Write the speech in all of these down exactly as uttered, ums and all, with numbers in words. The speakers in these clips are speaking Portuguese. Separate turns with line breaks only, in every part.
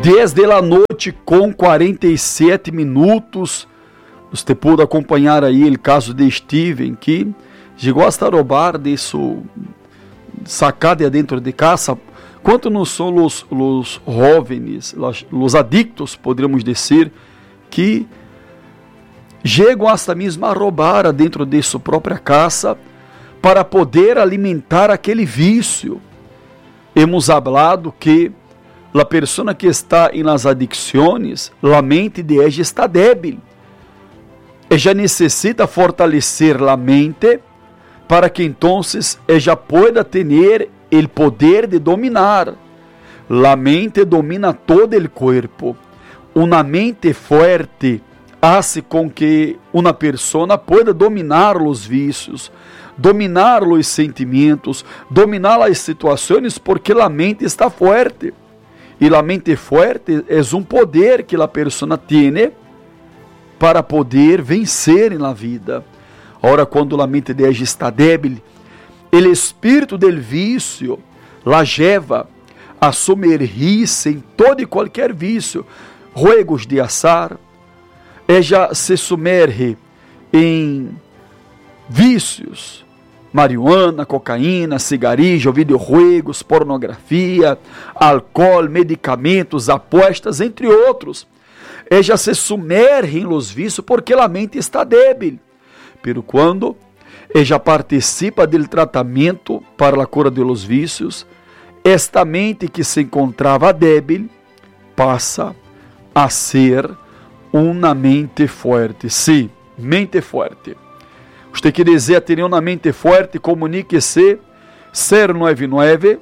dez da noite com quarenta e sete minutos. Você pode acompanhar aí o caso de Steven, que chegou a roubar de su sacada dentro de casa. Quanto não são os, os jovens, os, os adictos, poderíamos dizer, que chegam hasta mesmo a roubar dentro de sua própria casa para poder alimentar aquele vício. Hemos hablado que a pessoa que está em las adicções, a mente de ela está débil. Ella necessita fortalecer a mente para que entonces ella pueda tener el poder de dominar. La mente domina todo el cuerpo. Una mente fuerte hace con que una persona pueda dominar los vicios, dominar los sentimientos, dominar las situaciones, porque la mente está fuerte. Y la mente fuerte es un poder que la persona tiene para poder vencer na vida. Ora, quando a mente de ella está débil, o espírito del vício la lleva a sumergir-se em todo e qualquer vício, juegos de azar. Ella se sumerge em vícios, marihuana, cocaína, cigarrillo, videojuegos, pornografia, álcool, medicamentos, apostas, entre outros. Ella se sumerge em los vícios porque a mente está débil. Pero quando ella participa do tratamento para a cura de los vícios, esta mente que se encontrava débil passa a ser uma mente forte. Sim, mente forte. Você que deseja ter uma mente forte, comunique-se zero nove nove,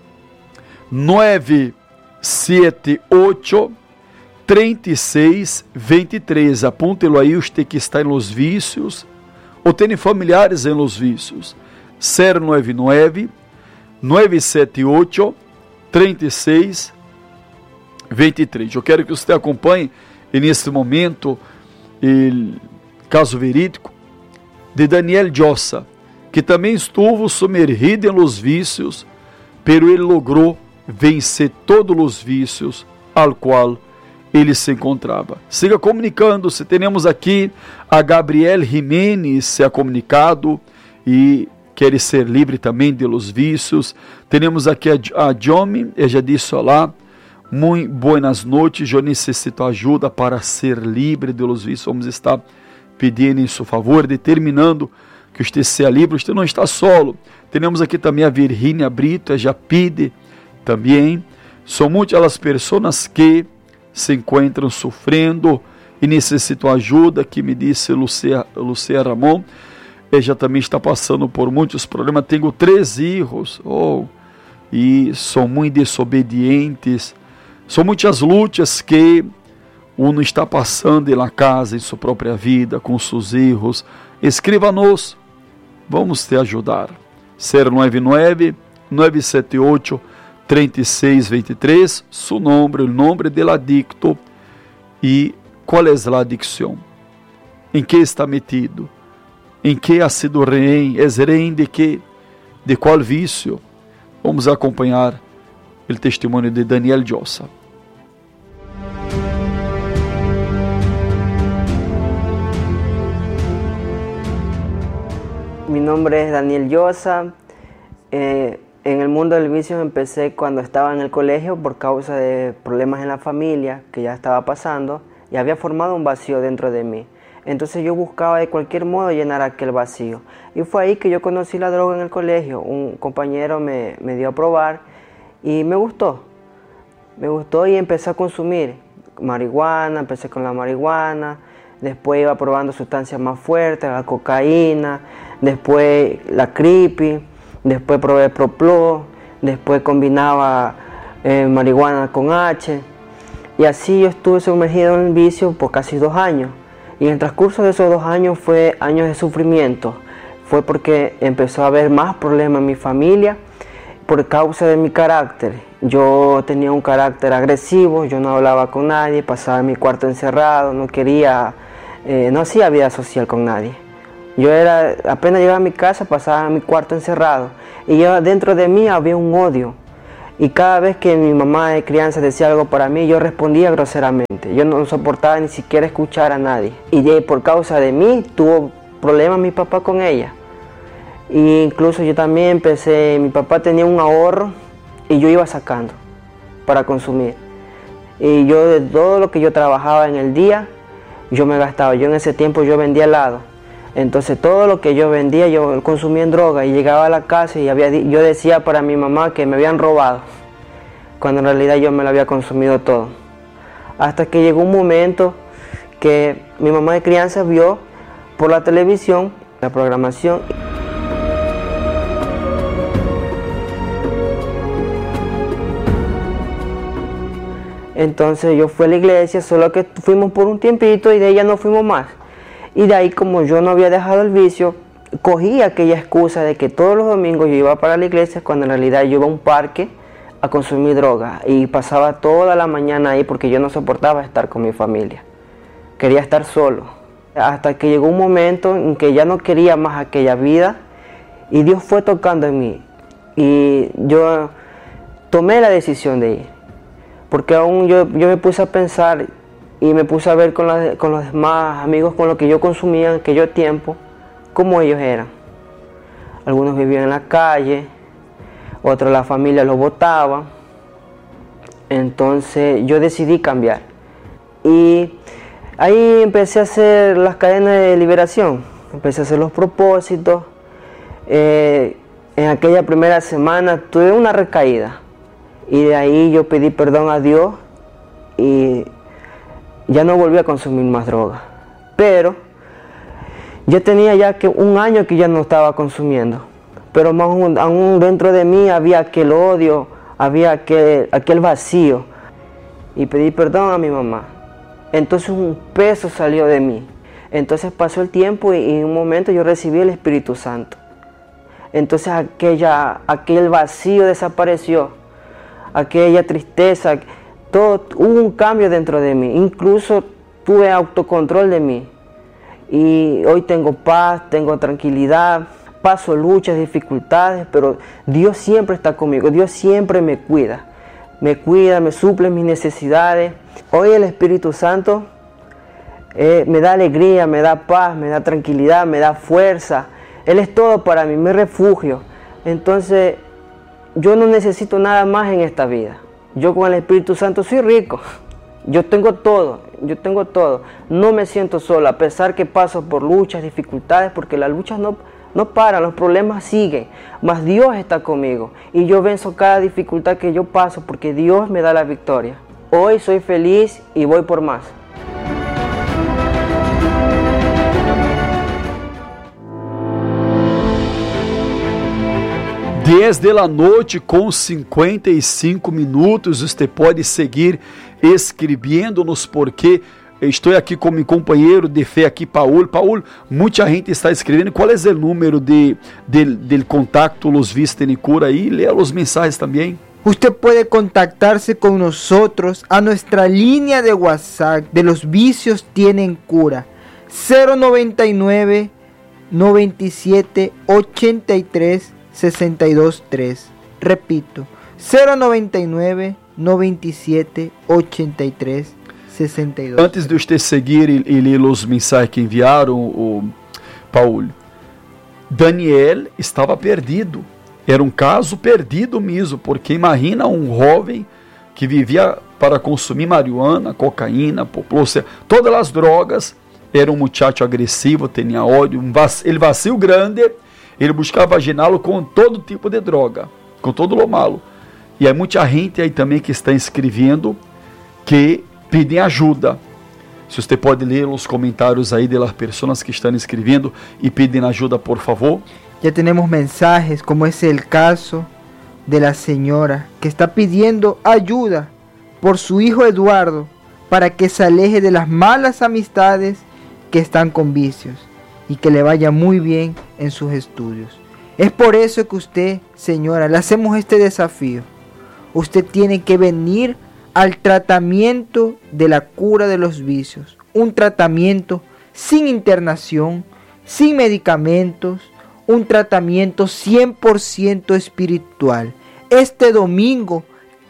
nove sete oito, trinta e seis, vinte e três. Apúntelo aí, você que está em los vícios ou tem familiares em los vícios. zero nove nove, nove sete oito, trinta e seis, vinte e três. Eu quero que você acompanhe neste momento o caso verídico de Daniel Llosa, que também estuvo sumergido em los vícios, pero ele logrou vencer todos os vícios ao qual ele se encontrava. Siga comunicando-se. Temos aqui a Gabriel Jimenez se ha comunicado e quer ser livre também de los vícios. Temos aqui a, a Jomi, ela já disse olá, muito buenas noites, eu necessito ajuda para ser livre de los vícios. Vamos estar pedindo em seu favor, determinando que você seja livre, você não está solo. Temos aqui também a Virgínia Brito, ela já pede também. São muitas as pessoas que se encontram sofrendo e necessitam ajuda, que me disse Lucia, Lucia Ramon. Ela também está passando por muitos problemas. Tenho três filhos, oh, e são muito desobedientes. São muitas lutas que uno está passando na casa, em sua própria vida, com seus erros. Escreva-nos, vamos te ajudar. zero nove nove, nove sete oito, trinta e seis, vinte e três, su nombre, o nome del adicto e qual é a adicção. Em que está metido? Em que ha sido rehén? É rehén de que? De qual vício? Vamos acompanhar o testemunho de Daniel Llosa.
Mi nombre es Daniel Llosa. Eh, en el mundo del vicio empecé cuando estaba en el colegio por causa de problemas en la familia que ya estaba pasando y había formado un vacío dentro de mí. Entonces yo buscaba de cualquier modo llenar aquel vacío. Y fue ahí que yo conocí la droga en el colegio. Un compañero me, me dio a probar y me gustó. Me gustó y empecé a consumir marihuana, empecé con la marihuana. Después iba probando sustancias más fuertes, la cocaína, después la creepy, después probé Proplo, después combinaba eh, marihuana con H. Y así yo estuve sumergido en el vicio por casi dos años. Y en el transcurso de esos dos años fue años de sufrimiento. Fue porque empezó a haber más problemas en mi familia por causa de mi carácter. Yo tenía un carácter agresivo, yo no hablaba con nadie, pasaba en mi cuarto encerrado, no quería, eh, no hacía vida social con nadie. Yo era, apenas llegaba a mi casa, pasaba en mi cuarto encerrado. Y yo, dentro de mí había un odio. Y cada vez que mi mamá de crianza decía algo para mí, yo respondía groseramente. Yo no soportaba ni siquiera escuchar a nadie. Y de, por causa de mí tuvo problemas mi papá con ella. E incluso yo también empecé, mi papá tenía un ahorro y yo iba sacando para consumir. Y yo de todo lo que yo trabajaba en el día, yo me gastaba. Yo en ese tiempo yo vendía helado. Entonces todo lo que yo vendía, yo consumía en droga. Y llegaba a la casa y había, yo decía para mi mamá que me habían robado, cuando en realidad yo me lo había consumido todo. Hasta que llegó un momento que mi mamá de crianza vio por la televisión la programación. Entonces yo fui a la iglesia, solo que fuimos por un tiempito y de ella no fuimos más. Y de ahí, como yo no había dejado el vicio, cogí aquella excusa de que todos los domingos yo iba para la iglesia, cuando en realidad yo iba a un parque a consumir droga. Y pasaba toda la mañana ahí porque yo no soportaba estar con mi familia. Quería estar solo. Hasta que llegó un momento en que ya no quería más aquella vida y Dios fue tocando en mí. Y yo tomé la decisión de ir. Porque aún yo, yo me puse a pensar y me puse a ver con, la, con los demás amigos con los que yo consumía en aquello tiempo, cómo ellos eran. Algunos vivían en la calle, otros la familia los botaba. Entonces yo decidí cambiar. Y ahí empecé a hacer las cadenas de liberación, empecé a hacer los propósitos. Eh, en aquella primera semana tuve una recaída. Y de ahí yo pedí perdón a Dios y ya no volví a consumir más droga. Pero ya tenía ya que un año que ya no estaba consumiendo. Pero más aún, aún dentro de mí había aquel odio, había aquel, aquel vacío. Y pedí perdón a mi mamá. Entonces un peso salió de mí. Entonces pasó el tiempo y, y en un momento yo recibí el Espíritu Santo. Entonces aquella, aquel vacío desapareció. Aquella tristeza, todo, hubo un cambio dentro de mí, incluso tuve autocontrol de mí. Y hoy tengo paz, tengo tranquilidad, paso luchas, dificultades, pero Dios siempre está conmigo, Dios siempre me cuida. Me cuida, me suple mis necesidades. Hoy el Espíritu Santo eh, me da alegría, me da paz, me da tranquilidad, me da fuerza. Él es todo para mí, mi refugio. Entonces, yo no necesito nada más en esta vida. Yo con el Espíritu Santo soy rico. Yo tengo todo, yo tengo todo. No me siento solo, a pesar que paso por luchas, dificultades, porque las luchas no, no paran, los problemas siguen. Mas Dios está conmigo y yo venzo cada dificultad que yo paso porque Dios me da la victoria. Hoy soy feliz y voy por más.
dez da noite com cinquenta e cinco minutos, você pode seguir escrevendo-nos porque estou aqui com meu companheiro de fé aqui, Paul. Paul, muita gente está escrevendo. Qual é o número de, de, del contacto Los Visten y Cura aí? Lea os mensajes também.
Usted puede contactarse con nosotros a nuestra línea de WhatsApp de Los Vicios Tienen Cura, cero noventa y nueve, noventa y siete, ochenta y tres, sesenta y dos, tres. Repito, cero noventa y nueve, noventa y siete, ochenta y tres, sesenta y dos.
Antes de usted seguir e, e ler os mensagens que enviaram, o Paul, Daniel estava perdido. Era um caso perdido mesmo, porque imagina um jovem que vivia para consumir marihuana, cocaína, poplosa, todas as drogas. Era um muchacho agressivo, tinha ódio, um vac... ele vacilo grande. Ele buscava vaginá-lo com todo tipo de droga, com todo lo malo. E há muita gente aí também que está escrevendo que pedem ajuda. Se você pode ler os comentários aí das pessoas que estão escrevendo e pedem ajuda, por favor.
Ya tenemos mensajes, como es el caso de la señora que está pidiendo ayuda por su hijo Eduardo para que se aleje de las malas amistades que están con vicios y que le vaya muy bien en sus estudios. Es por eso que usted, señora, le hacemos este desafío. Usted tiene que venir al tratamiento de la cura de los vicios. Un tratamiento sin internación, sin medicamentos, un tratamiento cien por ciento espiritual. Este domingo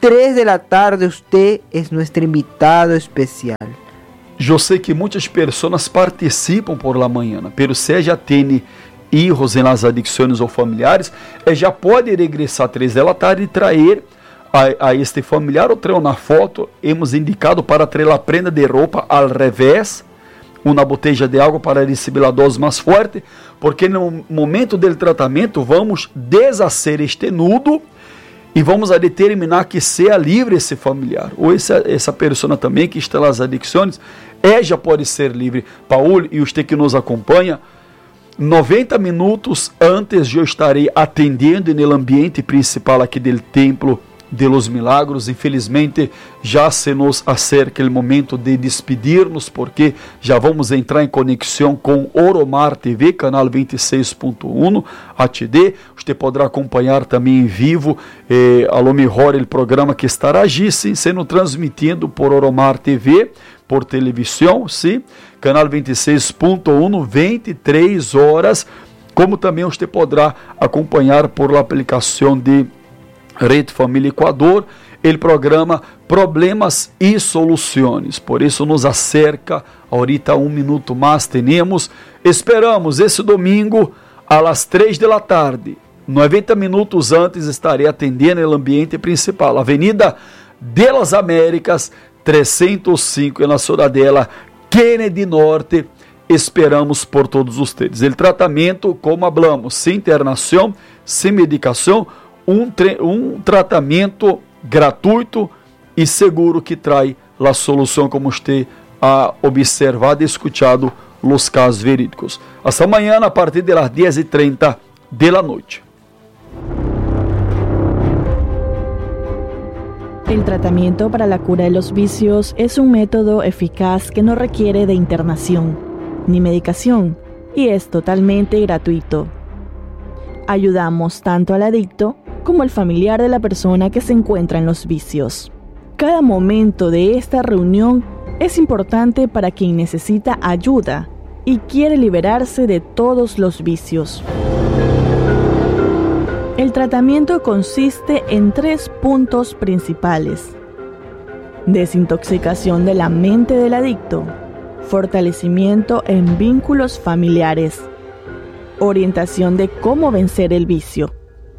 tres de la tarde usted es nuestro invitado especial.
Eu sei que muitas pessoas participam por la manhã, pero se já tem hijos em las adicções ou familiares, já pode regressar às três da tarde e trazer a, a este familiar ou trazer uma foto. Hemos indicado para trazer a prenda de roupa al revés, uma botella de água para receber a dose mais forte, porque no momento do tratamento vamos deshacer este nudo e vamos a determinar que seja livre esse familiar, ou essa, essa pessoa também que está nas adicções, é, já pode ser livre. Paulo e você que nos acompanha, noventa minutos antes de eu estarei atendendo no ambiente principal aqui do Templo de los Milagros. Infelizmente já se nos acerca o momento de despedir-nos, porque já vamos entrar em conexão com Oromar T V, canal vinte e seis ponto um H D. Você poderá acompanhar também em vivo, eh, a lo mejor o programa que estará allí, sim, sendo transmitido por Oromar T V, por televisão, sim, canal vinte e seis ponto um, vinte e três horas, como também você poderá acompanhar por la aplicação de Rede Família Equador, o programa Problemas e Soluções. Por isso nos acerca, ahorita um minuto mais temos, esperamos esse domingo às três da tarde, noventa minutos antes estarei atendendo no ambiente principal, Avenida de las Américas, trezentos e cinco, na Ciudadela, Kennedy Norte. Esperamos por todos vocês. O tratamento, como hablamos, sem internação, sem medicação, Um, um tratamento gratuito e seguro que traz a solução, como você ha observado e escutado os casos verídicos. Hasta amanhã, a partir das dez e trinta da noite.
El tratamiento para la cura de los vicios es un método eficaz que no requiere de internación ni medicación y es totalmente gratuito. Ayudamos tanto al adicto como al familiar de la persona que se encuentra en los vicios. Cada momento de esta reunión es importante para quien necesita ayuda y quiere liberarse de todos los vicios. El tratamiento consiste en tres puntos principales: desintoxicación de la mente del adicto, fortalecimiento en vínculos familiares, orientación de cómo vencer el vicio.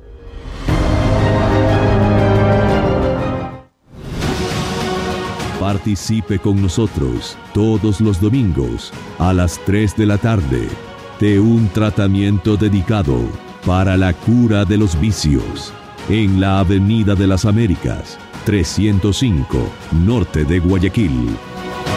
Participe con nosotros todos los domingos a las tres de la tarde de un tratamiento dedicado para la cura de los vicios en la Avenida de las Américas, trescientos cinco, norte de Guayaquil.